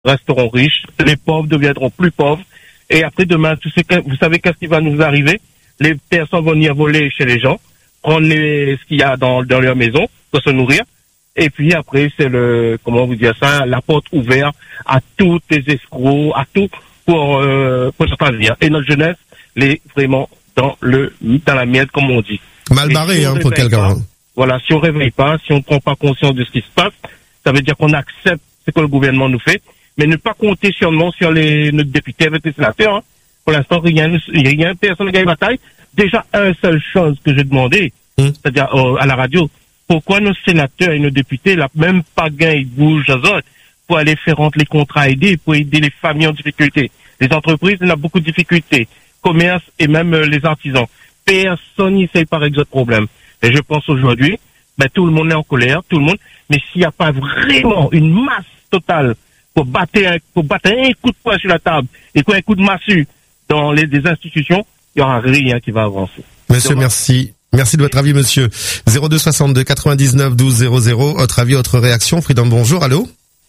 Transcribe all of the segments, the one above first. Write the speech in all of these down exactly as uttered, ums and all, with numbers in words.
resteront riches, les pauvres deviendront plus pauvres, et après demain, tu sais que, vous savez qu'est-ce qui va nous arriver? Les personnes vont venir voler chez les gens, prendre les, ce qu'il y a dans, dans leur maison pour se nourrir, et puis après, c'est le, comment vous dire ça, la porte ouverte à tous les escrocs, à tout pour, euh, pour se faire. Et notre jeunesse, les vraiment dans le, dans la merde, comme on dit. Mal barré, si hein, pour quelqu'un. Voilà, si on réveille pas, si on ne prend pas conscience de ce qui se passe, ça veut dire qu'on accepte ce que le gouvernement nous fait, mais ne pas compter seulement sur les, nos députés avec les sénateurs, hein. Pour l'instant, rien, rien, personne ne gagne bataille. Déjà, une seule chose que j'ai demandé, mmh. c'est-à-dire euh, à la radio, pourquoi nos sénateurs et nos députés, là, même pas gain, ils bougent aux autres pour aller faire rentrer les contrats aidés, pour aider les familles en difficulté. Les entreprises, il y a beaucoup de difficultés. Commerce et même euh, les artisans. Personne n'essaye par exemple ce problème. Et je pense aujourd'hui, ben, tout le monde est en colère, tout le monde, mais s'il n'y a pas vraiment une masse totale pour battre un, pour battre un coup de poing sur la table et quoi, un coup de massue dans les des institutions, il n'y aura rien qui va avancer. Monsieur, donc, merci. Merci de votre avis, monsieur. zéro deux soixante-deux quatre-vingt-dix-neuf douze zéro zéro. Votre avis, votre réaction. Freedom, bonjour. Allô?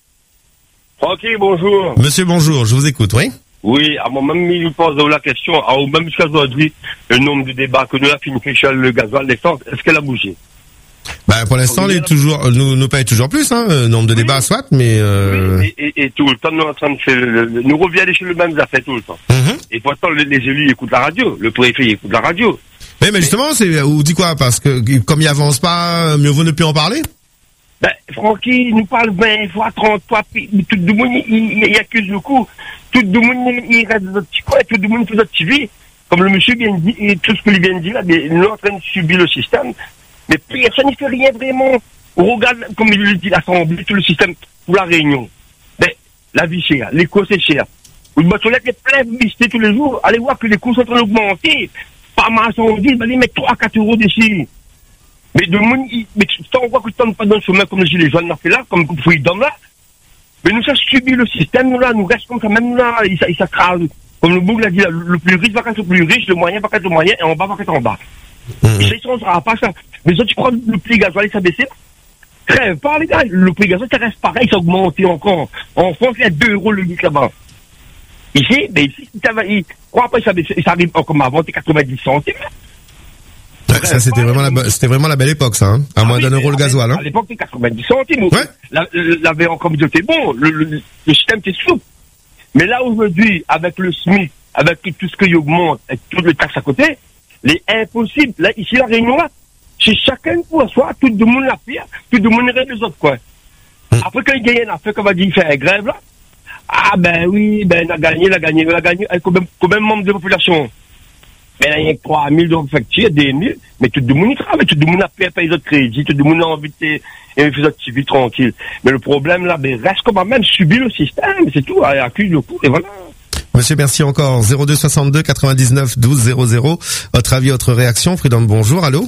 Tranquille, bonjour. Monsieur, bonjour. Je vous écoute, oui? Oui, à moi même, il pose la question, à même jusqu'à aujourd'hui, le nombre de débats que nous avons fini sur le gasoil, l'essence, est-ce qu'elle a bougé? Bah, pour l'instant, il est toujours, nous, nous paye toujours plus, hein, le nombre de débats, oui. soit, mais, euh... oui, et, et, et tout le temps, nous, en train de faire le, le, nous reviennent sur le même affaire tout le temps. Mm-hmm. Et pourtant, les, les élus écoutent la radio, le préfet écoute la radio. Mais, mais justement, c'est, ou dit quoi? Parce que, comme il avance pas, mieux vaut ne plus en parler? Ben, Francky, il nous parle vingt fois, trente fois, tout le monde, il, il accuse le coup. Tout le monde, il reste dans notre petit coin, tout le monde fait notre T V. Comme le monsieur vient de dire, et tout ce que lui vient de dire, là, nous sommes en train de subir le système. Mais personne ne fait rien vraiment. On regarde, comme il le dit, l'Assemblée, tout le système pour la réunion. Ben, la vie chère, les coûts c'est cher. Une boîte aux lettres est pleine de publicité tous les jours. Allez voir que les coûts sont en train d'augmenter. Par marchandise, ben, ils mettent trois à quatre euros dessus. Mais de monde, mais tu t'en vois que tu t'en pas dans le chemin comme les gilets jaunes ont fait là, comme Freedom là. Mais nous, ça subit le système, nous là, nous reste comme ça, même nous là, il, il s'accrase. Comme le bouc l'a dit, là, le plus riche va être le plus riche, le moyen va être le moyen, et en bas va être en bas. Mmh. Et ça, on ne sera pas ça. Mais ça, tu crois que le prix gasoil s'est baissé? Crève pas, les gars, le prix gasoil, ça reste pareil, ça a augmenté encore. En France, il y a deux euros le litre là-bas. Ici, ben ici, ça va, il, crois pas, ça, ça arrive comme avant, c'est quatre-vingt-dix centimes. Ouais, ça, c'était vraiment la, c'était vraiment la belle époque, ça, hein. À ah moins oui, d'un euro le gasoil, hein. À l'époque, c'était quatre-vingt-dix centimes. Ouais. La, la, la, comme c'était bon, le, le, le système était souple. Mais là, aujourd'hui, avec le SMIC, avec tout ce qui augmente, avec toutes les taxes à côté, c'est impossible. Là, ici, la réunion, là, c'est chacun pour soi, tout le monde l'a fait, tout le monde rêve les autres, quoi. Mmh. Après, quand il gagne, il a fait, qu'on va dire, il fait une grève, là. Ah, ben oui, ben, il a gagné, il a gagné, il a gagné, combien, combien de membres de population? Ben, il y a trois mille de factures, des mille, mais tout le monde y travaille, tout le monde a fait payer d'autres crédits, tout le monde a envie de faire une activité tranquille. Mais le problème, là, ben, reste comme même subir le système, c'est tout, il accuse le coup, et voilà. Monsieur, merci encore. zéro deux soixante-deux quatre-vingt-dix-neuf douze zéro zéro. Votre avis, votre réaction. Freedom, bonjour. Allô?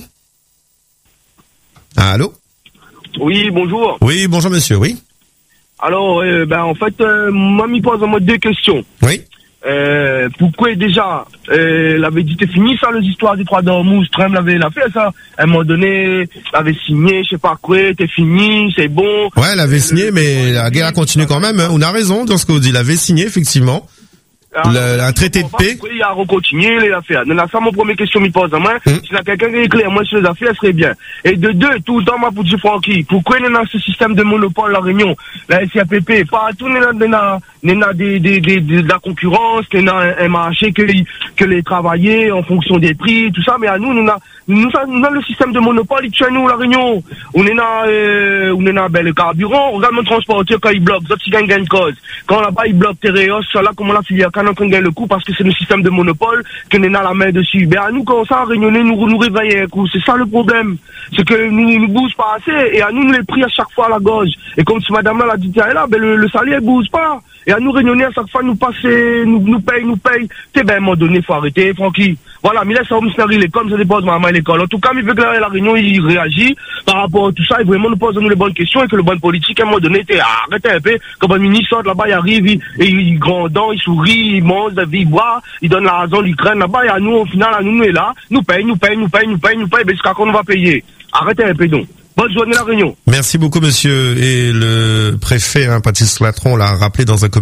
Allô? Oui, bonjour. Oui, bonjour monsieur, oui. Alors, euh, ben, en fait, euh, moi, m'y pose en mode deux questions. Oui. Euh, pourquoi déjà, euh, l'avait dit, t'es fini ça, les histoires des trois d'Ormuz, Trump l'avait l'a fait ça, à un moment donné, l'avait signé, je sais pas quoi, t'es fini, c'est bon. Ouais, elle avait signé, mais la guerre a continué quand même, hein. On a raison dans ce que vous dites, il avait signé, effectivement. Le, un traité de paix. Il a recontinué les affaires. Donc, ça, mon première question me pose à moi. Mm. Si y a quelqu'un qui éclaire moi sur les affaires, ce serait bien. Et de deux, tout le temps, moi, pour dire Francky, pourquoi il y a ce système de monopole, la Réunion, la S I A P P, partout, il y a des, des, des, de la concurrence, il y a un marché que les, que les travailler en fonction des prix, tout ça, mais à nous, nous, a, nous, nous, le système de monopole, il tue à nous, la Réunion. On est là, euh, on est là, ben, le carburant, on regarde mon transporteur quand il bloque, d'autres, ils gagnent, gagnent cause. Quand là-bas, il bloque Tereos, là, comment la filière qu'on gagne le coup parce que c'est le système de monopole qu'on est à la main dessus. Ben à nous quand ça réunionnait nous nous réveiller un coup. C'est ça le problème. C'est que nous nous bouge pas assez et à nous nous les prix à chaque fois à la gorge. Et comme si madame là l'a dit là, ben le, le salaire bouge pas. Et à nous réunionner à chaque fois nous passer, nous nous paye, nous paye. C'est ben à un moment donné faut arrêter, Francky. Voilà, mais là ça me snarrer les comme ça dépose maman à l'école. En tout cas, il veut que la, la réunion il réagit par rapport à tout ça et vraiment nous pose nous les bonnes questions et que le bon politique à un moment donné t'es arrêtez un peu. Comme un ministre là-bas il arrive il, et il grandant, il sourit, il mange, il boit, il donne la raison, l'Ukraine là-bas et à nous au final à nous nous est là, nous paye, nous paye, nous paye, nous paye, nous paye, ben jusqu'à quand on va payer. Arrêtez un peu donc. Bonne journée La Réunion. Merci beaucoup, monsieur. Et le préfet, hein, Patrice Latron, l'a rappelé dans un communiqué.